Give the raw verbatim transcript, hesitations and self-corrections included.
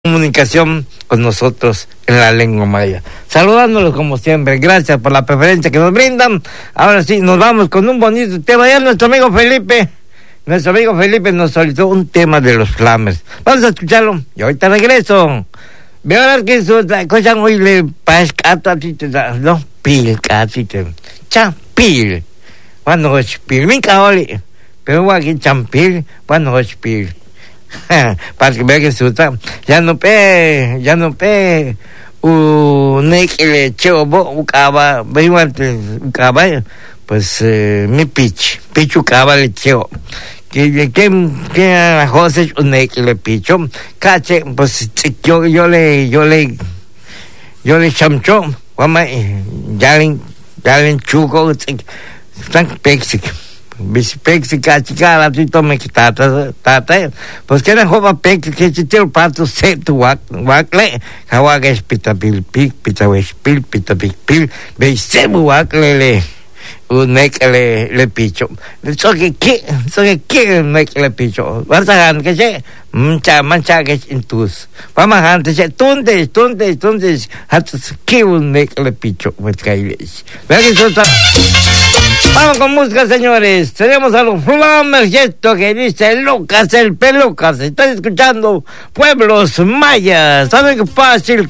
comunicación con nosotros en la lengua maya. Saludándolos como siempre, gracias por la preferencia que nos brindan. Ahora sí, nos vamos con un bonito tema. Ya nuestro amigo Felipe, nuestro amigo Felipe nos solicitó un tema de los Flamers. Vamos a escucharlo y ahorita regreso. Veo que su cosa muy le pascata, no, pil, casi, champil. Cuando es pil, mi caoli, pero aquí champil, cuando es pil. Para que vea que se usa ya no pe ya no pe un necle chobo ucaba veimante ucaba pues eh, mi pitch pitch ucaba le cheo que que que a José un necle picho cache pues yo yo le yo le yo le chamcho como ya le ya le chuco tan pexic Bicipexi, cachicala, tu tome que tata, tata, pues que era joven pex, que se tiro pato, se tu wak, wakle, hawaga es pita pil pil, pita wes pil, pita pil pil, ve se wakle le, un nek le, le picho. So que que, so que que nek le picho. Vas a gan que se, mancha, mancha que es intus. Vamos a gan que se, tunde, tunde, tunde, hatus que un nek le picho, pues que hay ves. Vea que eso está. Vamos con música, señores. Tenemos a los Flamers y esto que dice Lucas el Pelucas. Están escuchando Pueblos Mayas. ¿Saben qué fácil?